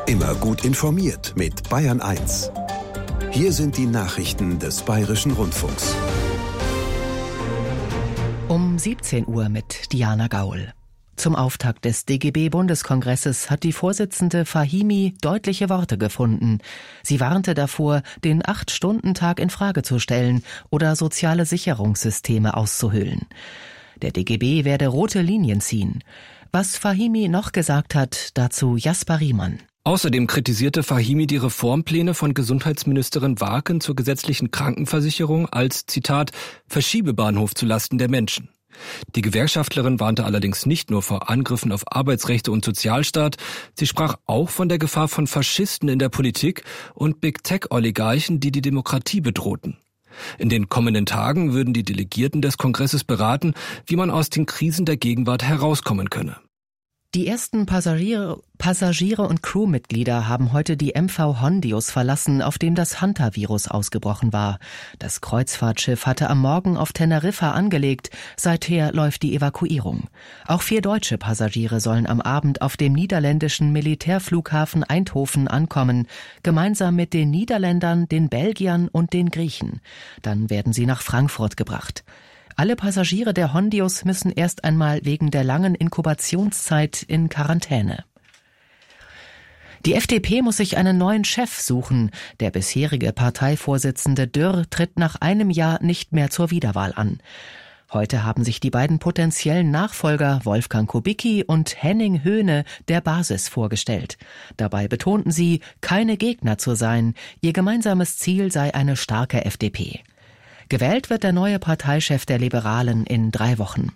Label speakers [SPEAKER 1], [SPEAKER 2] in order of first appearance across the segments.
[SPEAKER 1] Immer gut informiert mit Bayern 1. Hier sind die Nachrichten des Bayerischen Rundfunks.
[SPEAKER 2] Um 17 Uhr mit Diana Gaul. Zum Auftakt des DGB-Bundeskongresses hat die Vorsitzende Fahimi deutliche Worte gefunden. Sie warnte davor, den 8-Stunden-Tag in Frage zu stellen oder soziale Sicherungssysteme auszuhöhlen. Der DGB werde rote Linien ziehen. Was Fahimi noch gesagt hat, dazu Jasper Riemann.
[SPEAKER 3] Außerdem kritisierte Fahimi die Reformpläne von Gesundheitsministerin Warken zur gesetzlichen Krankenversicherung als, Zitat, Verschiebebahnhof zulasten der Menschen. Die Gewerkschaftlerin warnte allerdings nicht nur vor Angriffen auf Arbeitsrechte und Sozialstaat, sie sprach auch von der Gefahr von Faschisten in der Politik und Big-Tech-Oligarchen, die die Demokratie bedrohten. In den kommenden Tagen würden die Delegierten des Kongresses beraten, wie man aus den Krisen der Gegenwart herauskommen könne.
[SPEAKER 2] Die ersten Passagiere und Crewmitglieder haben heute die MV Hondius verlassen, auf dem das Hantavirus ausgebrochen war. Das Kreuzfahrtschiff hatte am Morgen auf Teneriffa angelegt. Seither läuft die Evakuierung. Auch 4 deutsche Passagiere sollen am Abend auf dem niederländischen Militärflughafen Eindhoven ankommen, gemeinsam mit den Niederländern, den Belgiern und den Griechen. Dann werden sie nach Frankfurt gebracht. Alle Passagiere der Hondius müssen erst einmal wegen der langen Inkubationszeit in Quarantäne. Die FDP muss sich einen neuen Chef suchen. Der bisherige Parteivorsitzende Dürr tritt nach einem Jahr nicht mehr zur Wiederwahl an. Heute haben sich die beiden potenziellen Nachfolger Wolfgang Kubicki und Henning Höhne der Basis vorgestellt. Dabei betonten sie, keine Gegner zu sein. Ihr gemeinsames Ziel sei eine starke FDP. Gewählt wird der neue Parteichef der Liberalen in 3 Wochen.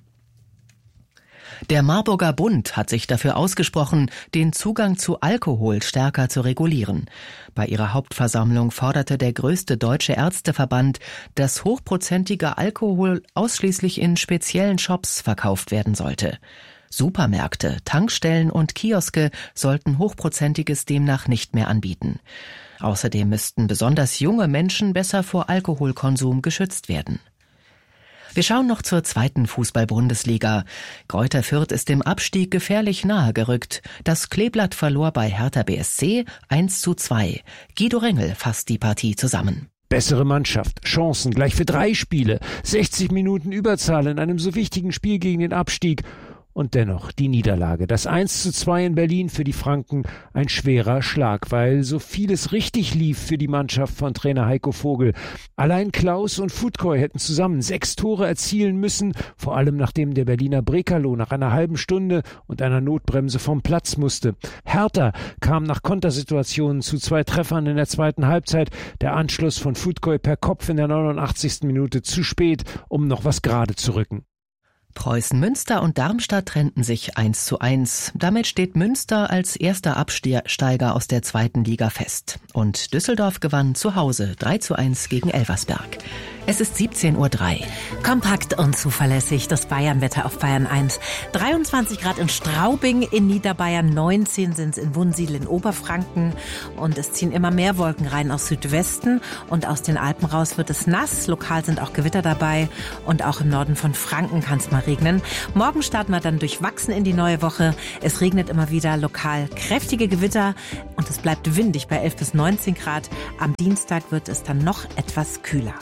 [SPEAKER 2] Der Marburger Bund hat sich dafür ausgesprochen, den Zugang zu Alkohol stärker zu regulieren. Bei ihrer Hauptversammlung forderte der größte deutsche Ärzteverband, dass hochprozentiger Alkohol ausschließlich in speziellen Shops verkauft werden sollte. Supermärkte, Tankstellen und Kioske sollten Hochprozentiges demnach nicht mehr anbieten. Außerdem müssten besonders junge Menschen besser vor Alkoholkonsum geschützt werden. Wir schauen noch zur 2. Fußball-Bundesliga. Greuther Fürth ist dem Abstieg gefährlich nahe gerückt. Das Kleeblatt verlor bei Hertha BSC 1:2. Guido Rengel fasst die Partie zusammen.
[SPEAKER 4] Bessere Mannschaft, Chancen gleich für 3 Spiele, 60 Minuten Überzahl in einem so wichtigen Spiel gegen den Abstieg. Und dennoch die Niederlage. Das 1:2 in Berlin für die Franken ein schwerer Schlag, weil so vieles richtig lief für die Mannschaft von Trainer Heiko Vogel. Allein Klaus und Futkoy hätten zusammen 6 Tore erzielen müssen, vor allem nachdem der Berliner Brekalo nach einer halben Stunde und einer Notbremse vom Platz musste. Hertha kam nach Kontersituationen zu 2 Treffern in der zweiten Halbzeit. Der Anschluss von Futkoy per Kopf in der 89. Minute zu spät, um noch was gerade zu rücken.
[SPEAKER 2] Preußen Münster und Darmstadt trennten sich 1:1. Damit steht Münster als erster Absteiger aus der 2. Liga fest. Und Düsseldorf gewann zu Hause 3:1 gegen Elversberg. Es ist 17:03 Uhr.
[SPEAKER 5] Kompakt und zuverlässig das Bayernwetter auf Bayern 1. 23 Grad in Straubing, in Niederbayern 19 sind es in Wunsiedel in Oberfranken. Und es ziehen immer mehr Wolken rein aus Südwesten. Und aus den Alpen raus wird es nass. Lokal sind auch Gewitter dabei. Und auch im Norden von Franken kann es mal regnen. Morgen starten wir dann durchwachsen in die neue Woche. Es regnet immer wieder, lokal kräftige Gewitter. Und es bleibt windig bei 11 bis 19 Grad. Am Dienstag wird es dann noch etwas kühler.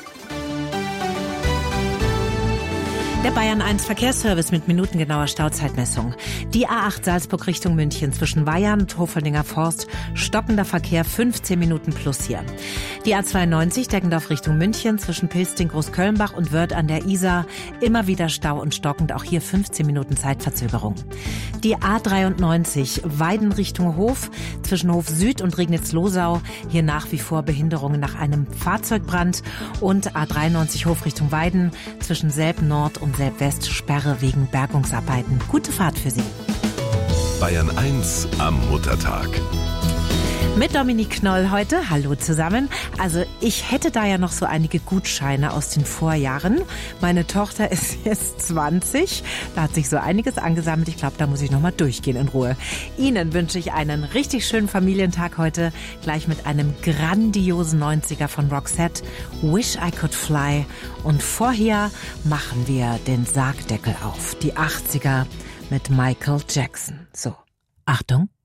[SPEAKER 5] Der Bayern 1 Verkehrsservice mit minutengenauer Stauzeitmessung. Die A8 Salzburg Richtung München zwischen Weyarn und Hofeldinger Forst. Stockender Verkehr 15 Minuten plus hier. Die A92 Deggendorf Richtung München zwischen Pilsting, Großkölnbach und Wörth an der Isar. Immer wieder Stau und stockend, auch hier 15 Minuten Zeitverzögerung. Die A93 Weiden Richtung Hof zwischen Hof Süd und Regnitz-Losau. Hier nach wie vor Behinderungen nach einem Fahrzeugbrand. Und A93 Hof Richtung Weiden zwischen Selb Nord und Selb West Sperre wegen Bergungsarbeiten. Gute Fahrt für Sie.
[SPEAKER 1] Bayern 1 am Muttertag.
[SPEAKER 5] Mit Dominique Knoll heute. Hallo zusammen. Also ich hätte da ja noch so einige Gutscheine aus den Vorjahren. Meine Tochter ist jetzt 20. Da hat sich so einiges angesammelt. Ich glaube, da muss ich noch mal durchgehen in Ruhe. Ihnen wünsche ich einen richtig schönen Familientag heute. Gleich mit einem grandiosen 90er von Roxette. Wish I Could Fly. Und vorher machen wir den Sargdeckel auf. Die 80er mit Michael Jackson. So, Achtung.